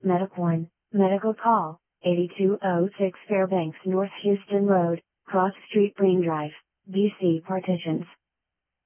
MediCoin, Medical Call, 8206 Fairbanks North Houston Road, Cross Street Green Drive, DC Partitions.